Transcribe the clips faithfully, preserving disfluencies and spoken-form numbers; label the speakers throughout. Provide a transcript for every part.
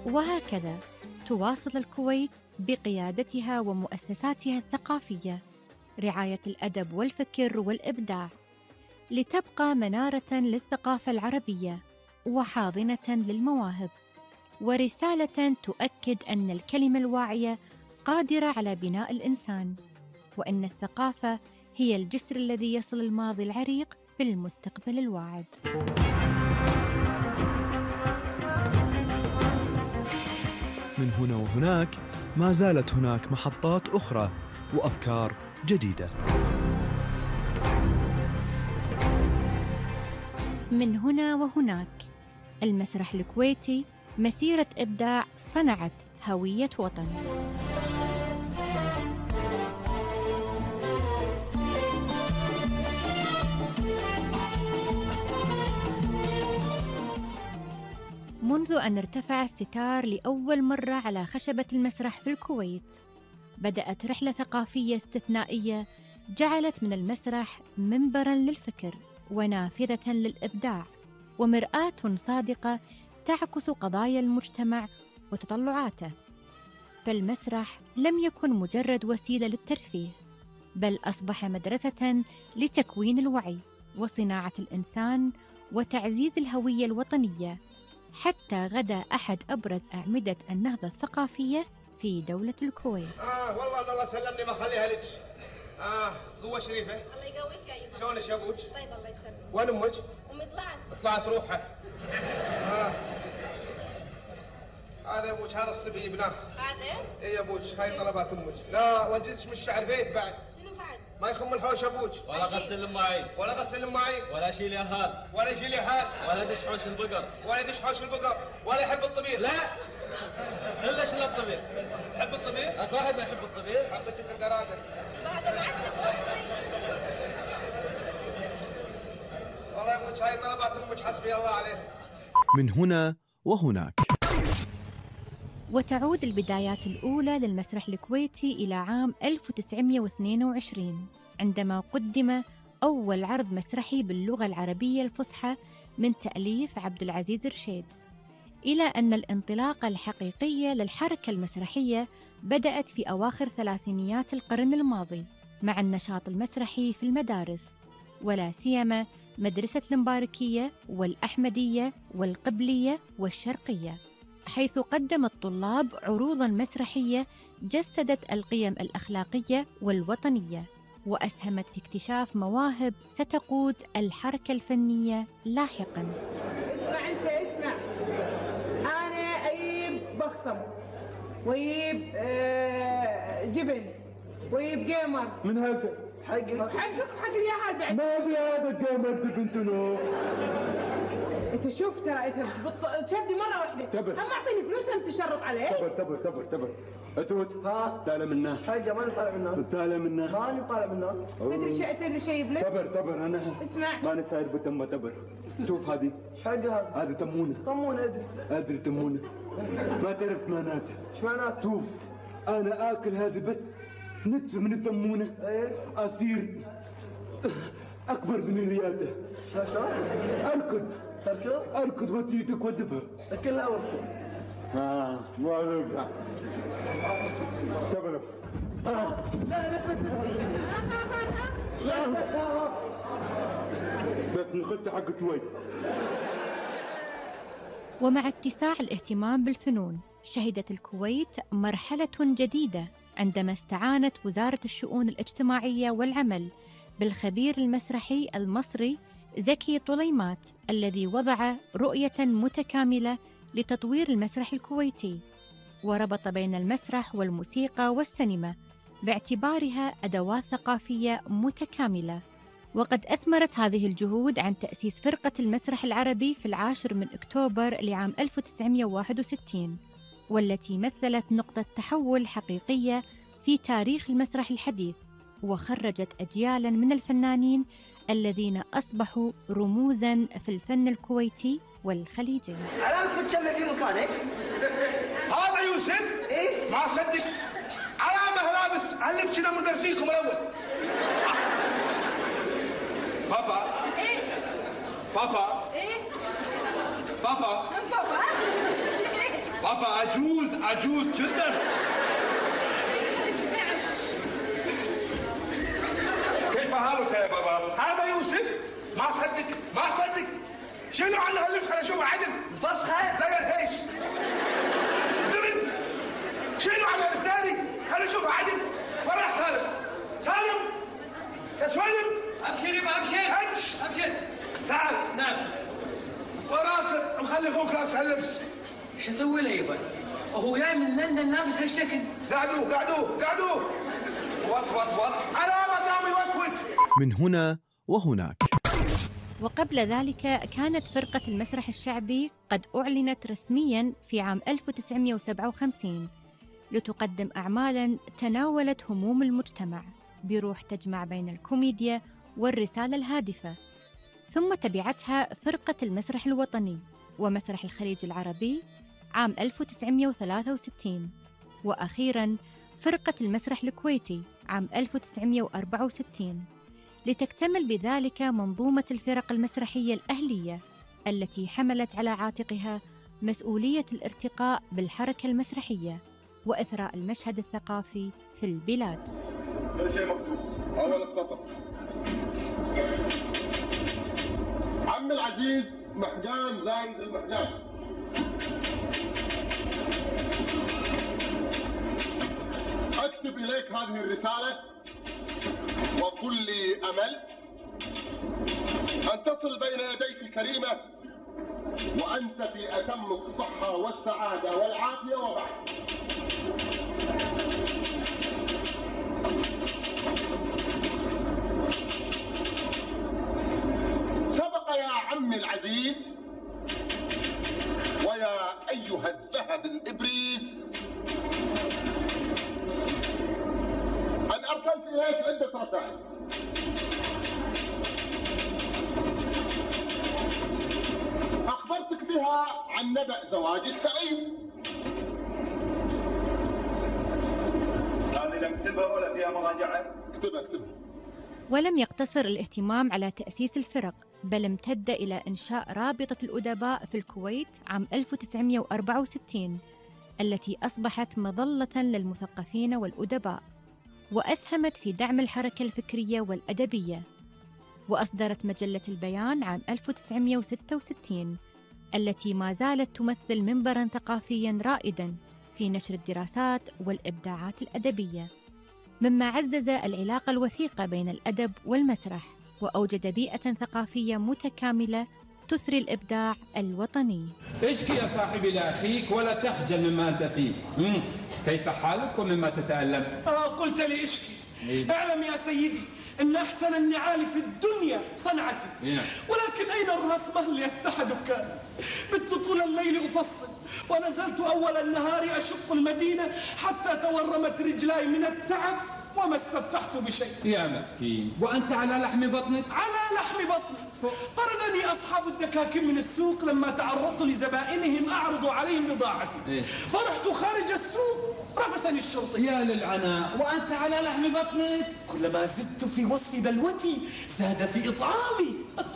Speaker 1: وهكذا تواصل الكويت بقيادتها ومؤسساتها الثقافية رعاية الأدب والفكر والإبداع، لتبقى منارة للثقافة العربية وحاضنة للمواهب، ورسالة تؤكد أن الكلمة الواعية قادرة على بناء الإنسان، وأن الثقافة هي الجسر الذي يصل الماضي العريق بالمستقبل الواعد.
Speaker 2: من هنا وهناك ما زالت هناك محطات أخرى وأفكار جديدة.
Speaker 1: من هنا وهناك، المسرح الكويتي مسيرة إبداع صنعت هوية وطن. منذ أن ارتفع الستار لأول مرة على خشبة المسرح في الكويت، بدأت رحلة ثقافية استثنائية جعلت من المسرح منبراً للفكر ونافذة للإبداع ومرآة صادقة تعكس قضايا المجتمع وتطلعاته. فالمسرح لم يكن مجرد وسيلة للترفيه، بل أصبح مدرسة لتكوين الوعي وصناعة الإنسان وتعزيز الهوية الوطنية، حتى غدا أحد أبرز أعمدة النهضة الثقافية في دولة الكويت.
Speaker 3: آه والله الله سلمني ما خليها لك. آه قوة شريفة.
Speaker 4: الله يقويك يا يبا.
Speaker 3: شلونك يا أبوك؟
Speaker 4: طيب الله يسلمك.
Speaker 3: وين أمك؟
Speaker 4: أمي طلعت.
Speaker 3: طلعت روحها. آه هذا أبوك، هذا الصبي ابنه.
Speaker 4: هذا؟
Speaker 3: إيه يا أبوك، هاي طلبات أمك. لا وزيدش من الشعر بيت بعد.
Speaker 4: شنو بعد؟
Speaker 3: ما يخم الحوش أبوك.
Speaker 5: ولا غسل المواعين.
Speaker 3: ولا غسل المواعين.
Speaker 5: ولا شيل يهال.
Speaker 3: ولا يشيل يحال.
Speaker 5: ولا دش حوش البقر.
Speaker 3: ولا يدش حوش البقر. ولا يحب الطبيخ.
Speaker 5: لا إلا شل الطبيخ.
Speaker 3: تحب الطبيخ؟
Speaker 5: أكو واحد ما يحب الطبيخ.
Speaker 3: حبتك القرادة.
Speaker 4: هذا معذب وصلي.
Speaker 3: والله يا أبوك هاي طلبات أمك حسبي الله عليه.
Speaker 2: من هنا وهناك.
Speaker 1: وتعود البدايات الأولى للمسرح الكويتي إلى عام ألف وتسعمئة واثنين وعشرين، عندما قدم أول عرض مسرحي باللغة العربية الفصحى من تأليف عبد العزيز رشيد، إلى أن الانطلاقة الحقيقية للحركة المسرحية بدأت في أواخر ثلاثينيات القرن الماضي مع النشاط المسرحي في المدارس، ولا سيما مدرسة المباركية والأحمدية والقبلية والشرقية، حيث قدم الطلاب عروضاً مسرحية جسدت القيم الأخلاقية والوطنية، وأسهمت في اكتشاف مواهب ستقود الحركة الفنية لاحقاً.
Speaker 6: اسمع أنت اسمع، أنا أجيب بخصم ويجيب آه جبن ويجيب جيمر.
Speaker 7: من هذا؟ حقك؟
Speaker 6: حقك وحق اليهال بعد.
Speaker 7: ما في هذا الجيمر بنتنا.
Speaker 6: انت شوف ترى انت بتبط... تبدي مره واحده.
Speaker 7: تبر.
Speaker 6: اما اعطيني فلوس انت تشرط عليه.
Speaker 7: تبر تبر تبر تبر. اتوت. ها. تعال منا.
Speaker 8: حاجه ماني طالع منها.
Speaker 7: تعال منا.
Speaker 8: ماني طالع منها.
Speaker 6: تدري شيء تدري شيء يبلك.
Speaker 7: تبر تبر انا.
Speaker 6: اسمع.
Speaker 7: ماني ساير بتمه تبر. شوف هذه.
Speaker 8: حقها.
Speaker 7: هذه تمونه.
Speaker 8: صمونه ادري.
Speaker 7: ادري تمونه. ما تعرف معناتها.
Speaker 8: ايش معناتها؟
Speaker 7: شوف انا اكل هذه بس نتفه من التمونه.
Speaker 8: ايه.
Speaker 7: اثير اكبر من الرياده.
Speaker 8: شلون؟
Speaker 7: اركض.
Speaker 8: تركض؟
Speaker 7: اركض وتيتك وذبها.
Speaker 8: كلها وقت.
Speaker 7: اه ما ارجع. تبرف.
Speaker 8: آه. لا بس بس لا بس
Speaker 7: بس نخدت حق شوي.
Speaker 1: ومع اتساع الاهتمام بالفنون، شهدت الكويت مرحلة جديدة عندما استعانت وزارة الشؤون الاجتماعية والعمل بالخبير المسرحي المصري زكي طليمات، الذي وضع رؤية متكاملة لتطوير المسرح الكويتي، وربط بين المسرح والموسيقى والسينما باعتبارها أدوات ثقافية متكاملة. وقد أثمرت هذه الجهود عن تأسيس فرقة المسرح العربي في العاشر من أكتوبر لعام ألف وتسعمئة وواحد وستين، والتي مثلت نقطة تحول حقيقية في تاريخ المسرح الحديث، وخرجت أجيالاً من الفنانين الذين أصبحوا رموزاً في الفن الكويتي والخليجي.
Speaker 8: علامك بتسمع في مكانك؟
Speaker 3: هذا يوسف؟
Speaker 8: ايه؟
Speaker 3: ما صدق علامة لابس علمت كنا مدرسينكم الأول. بابا.
Speaker 4: ايه؟
Speaker 3: بابا.
Speaker 4: ايه؟
Speaker 3: بابا.
Speaker 4: بابا.
Speaker 3: بابا. بابا عجوز عجوز جدا. كيف حالك يا بابا؟ هذا يوسف؟ ما صدق ما صدق. شنو عنه اللبس؟ خليني اشوفه عدل. فسخه؟ لا يا ايش؟ زمن. شنو عنه الاسناني؟ خليني اشوفه عدل. وين راح سالم؟ سالم يا سالم.
Speaker 5: ابشر يبا ابشر.
Speaker 3: هج
Speaker 5: ابشر.
Speaker 3: تعال.
Speaker 5: نعم.
Speaker 3: وراك مخلي اخوك لابس هاللبس.
Speaker 5: ايش اسوي له يبا؟ هو جاي من لندن لابس هالشكل.
Speaker 3: قعدوا قعدوا قعدوا. وط وط وط. علامة دامي وط وط.
Speaker 2: من هنا وهناك.
Speaker 1: وقبل ذلك كانت فرقة المسرح الشعبي قد أعلنت رسمياً في عام ألف وتسعمائة وسبعة وخمسين لتقدم أعمالاً تناولت هموم المجتمع بروح تجمع بين الكوميديا والرسالة الهادفة. ثم تبعتها فرقة المسرح الوطني ومسرح الخليج العربي عام ألف وتسعمائة وثلاثة وستين، وأخيراً فرقة المسرح الكويتي عام ألف وتسعمائة وأربعة وستين، لتكتمل بذلك منظومة الفرق المسرحية الأهلية التي حملت على عاتقها مسؤولية الارتقاء بالحركة المسرحية وإثراء المشهد الثقافي في البلاد.
Speaker 3: كل شيء مكتوب. أول السطر. عم العزيز محجان زايد المحجان. أكتب إليك هذه الرسالة وقل لي أمل أن تصل بين يديك الكريمة وأنت في أتم الصحة والسعادة والعافية وبعد. سبق يا عمي العزيز ويا أيها الذهب الإبريز أن أرسلت إليك عدة رسائل أخبرتك بها عن نبأ زواجي السعيد. هذه لم اكتبها ولا فيها مراجعة؟ اكتبها اكتبها.
Speaker 1: ولم يقتصر الاهتمام على تأسيس الفرق، بل امتد إلى إنشاء رابطة الأدباء في الكويت عام ألف وتسعمائة وأربعة وستين التي أصبحت مظلة للمثقفين والأدباء، وأسهمت في دعم الحركة الفكرية والأدبية. وأصدرت مجلة البيان عام ألف وتسعمائة وستة وستين التي ما زالت تمثل منبراً ثقافياً رائداً في نشر الدراسات والإبداعات الأدبية، مما عزز العلاقة الوثيقة بين الأدب والمسرح وأوجد بيئة ثقافية متكاملة تثري الإبداع الوطني.
Speaker 9: اشكي يا صاحبي لأخيك ولا تخجل مما أنت فيه. مم. كيف حالك ومما تتألم؟
Speaker 10: آه قلت لي اشكي. إيه؟ اعلم يا سيدي إن أحسن النعال في الدنيا صنعتي. إيه؟ ولكن أين الرسمة اللي يفتح دكان؟ بت طول الليل أفصل ونزلت أول النهار أشق المدينة حتى تورمت رجلاي من التعب وما استفتحت بشيء.
Speaker 9: يا مسكين، وأنت على لحم بطنك؟
Speaker 10: على لحم بطني. طردني أصحاب الدكاكين من السوق لما تعرضت لزبائنهم أعرض عليهم بضاعتي. إيه؟ فرحت خارج السوق رفسني الشرطي.
Speaker 9: يا للعناء، وأنت على لحم بطنك؟
Speaker 10: كلما زدت في وصف بلوتي زاد في إطعامي.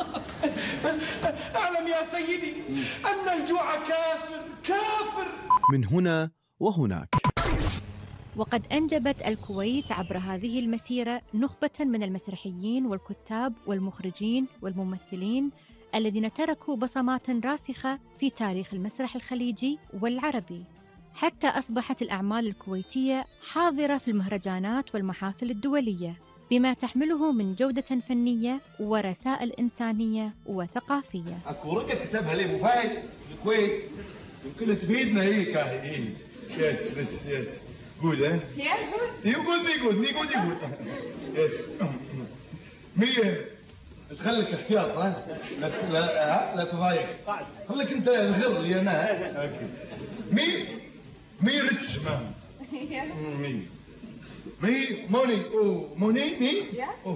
Speaker 10: أعلم يا سيدي أن الجوع كافر كافر.
Speaker 2: من هنا وهناك.
Speaker 1: وقد أنجبت الكويت عبر هذه المسيرة نخبة من المسرحيين والكتاب والمخرجين والممثلين الذين تركوا بصمات راسخة في تاريخ المسرح الخليجي والعربي، حتى أصبحت الأعمال الكويتية حاضرة في المهرجانات والمحافل الدولية بما تحمله من جودة فنية ورسائل إنسانية وثقافية.
Speaker 3: أكو ورقة كتبها لي أبو فهد الكويت يمكن تفيدنا هي كاهدين. يس بس يس قول ها؟ يقول يقول يقول يقول يس مية تخليك احتياط ها؟ لا لا لا تضايق. خليك أنت الغر اللي أنا أوكي. مي مي ريتش مان مي مي موني أو موني مي أو.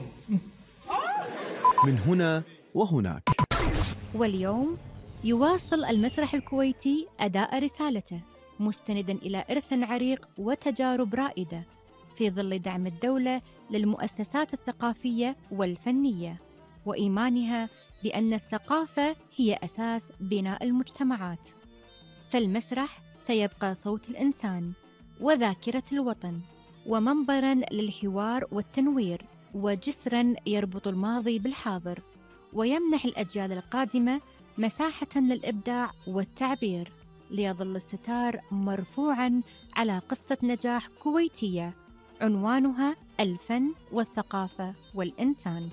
Speaker 2: من هنا وهناك.
Speaker 1: واليوم يواصل المسرح الكويتي أداء رسالته مستنداً إلى إرث عريق وتجارب رائدة في ظل دعم الدولة للمؤسسات الثقافية والفنية وإيمانها بأن الثقافة هي أساس بناء المجتمعات. فالمسرح سيبقى صوت الإنسان وذاكرة الوطن ومنبراً للحوار والتنوير وجسراً يربط الماضي بالحاضر ويمنح الأجيال القادمة مساحة للإبداع والتعبير، ليظل الستار مرفوعاً على قصة نجاح كويتية عنوانها الفن والثقافة والإنسان.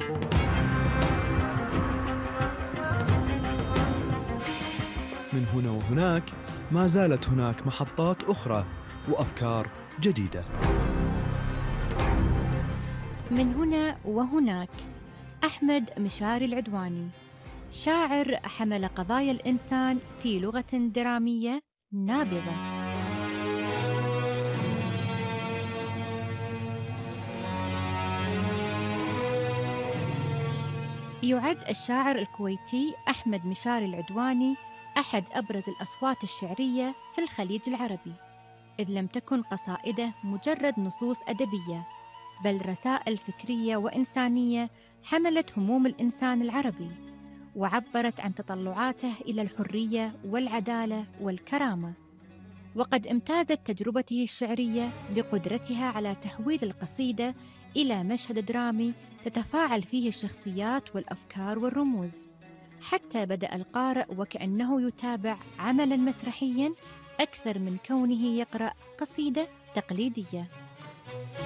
Speaker 2: من هنا وهناك ما زالت هناك محطات أخرى وأفكار جديدة.
Speaker 1: من هنا وهناك أحمد مشاري العدواني، شاعر حمل قضايا الإنسان في لغة درامية نابضة. يعد الشاعر الكويتي أحمد مشاري العدواني أحد أبرز الأصوات الشعرية في الخليج العربي، إذ لم تكن قصائده مجرد نصوص أدبية، بل رسائل فكرية وإنسانية حملت هموم الإنسان العربي، وعبرت عن تطلعاته إلى الحرية والعدالة والكرامة. وقد امتازت تجربته الشعرية بقدرتها على تحويل القصيدة إلى مشهد درامي تتفاعل فيه الشخصيات والأفكار والرموز، حتى بدأ القارئ وكأنه يتابع عملاً مسرحياً أكثر من كونه يقرأ قصيدة تقليدية.